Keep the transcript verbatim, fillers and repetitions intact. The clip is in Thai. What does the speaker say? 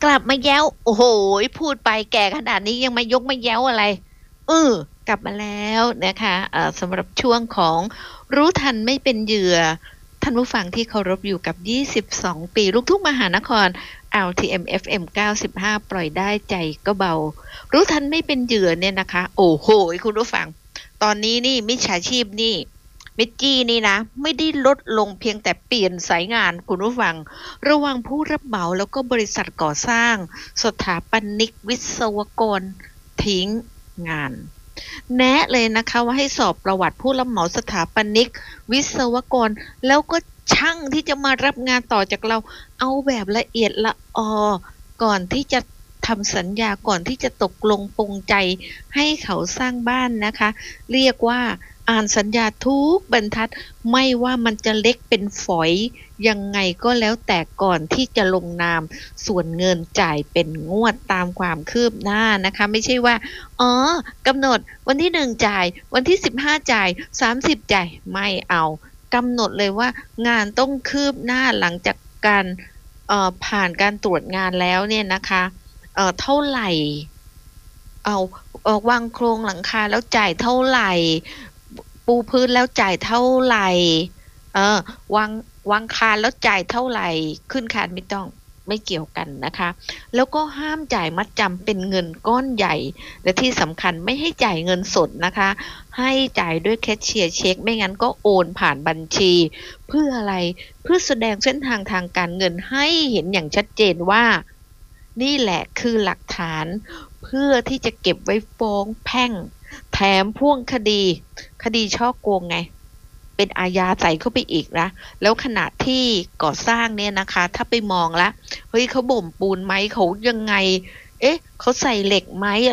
กลับมาแย้วโอ้โหพูดไปแก่ขนาดนี้ยังมายกมาแย้วอะไรเออกลับมาแล้วนะคะเอ่อสำหรับช่วงของรู้ทันไม่เป็นเหยื่อท่านผู้ฟังที่เคารพอยู่กับยี่สิบสองปีลูกทุ่งมหานคร แอล ที เอ็ม เอฟ เอ็ม เก้าสิบห้า ปล่อยได้ใจก็เบารู้ทันไม่เป็นเหยื่อเนี่ยนะคะโอ้โหคุณผู้ฟังตอนนี้นี่มิจฉาชีพนี่มิจจี้นี่นะไม่ได้ลดลงเพียงแต่เปลี่ยนสายงานคุณผู้ฟังระหว่างผู้รับเหมาแล้วก็บริษัทก่อสร้างสถาปนิกวิศวกรทิ้งงานแนะเลยนะคะว่าให้สอบประวัติผู้รับเหมาสถาปนิกวิศวกรแล้วก็ช่างที่จะมารับงานต่อจากเราเอาแบบละเอียดละออก่อนที่จะทำสัญญาก่อนที่จะตกลงปรงใจให้เขาสร้างบ้านนะคะเรียกว่าอ่านสัญญาทุกบรรทัดไม่ว่ามันจะเล็กเป็นฝอยยังไงก็แล้วแต่ก่อนที่จะลงนามส่วนเงินจ่ายเป็นงวดตามความคืบหน้านะคะไม่ใช่ว่าอ๋อกำหนดวันที่หนึ่งจ่ายวันที่สิบห้าจ่ายสามสิบจ่ายไม่เอากำหนดเลยว่างานต้องคืบหน้าหลังจากการเอ่อผ่านการตรวจงานแล้วเนี่ยนะคะเอ่อเท่าไหร่เอาเอ่อวางโครงหลังคาแล้วจ่ายเท่าไหร่ปูพื้นแล้วจ่ายเท่าไหร่เออวางวางคานแล้วจ่ายเท่าไหร่ขึ้นคานไม่ต้องไม่เกี่ยวกันนะคะแล้วก็ห้ามจ่ายมัดจำเป็นเงินก้อนใหญ่และที่สำคัญไม่ให้จ่ายเงินสดนะคะให้จ่ายด้วยแคชเชียร์เช็คไม่งั้นก็โอนผ่านบัญชีเพื่ออะไรเพื่อแสดงเส้นทางทางการเงินให้เห็นอย่างชัดเจนว่านี่แหละคือหลักฐานเพื่อที่จะเก็บไว้ฟ้องแพ่งแถมพ่วงคดีคดีฉ้อโกงไงเป็นอาญาใส่เข้าไปอีกนะแล้วขณะที่ก่อสร้างเนี่ยนะคะถ้าไปมองละเฮ้ยเขาบ่มปูนไหมเขายังไงเอ๊ะเขาใส่เหล็กไหม